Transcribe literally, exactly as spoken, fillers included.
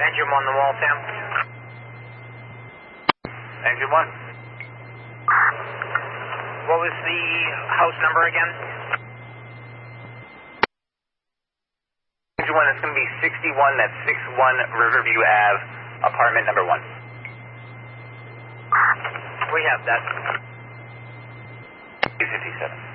Engine one, the wall, Sam. Engine one. What was the house number again? Engine one, it's going to be sixty-one, that's six one Riverview Ave, apartment number one. We have that. two fifty-seven.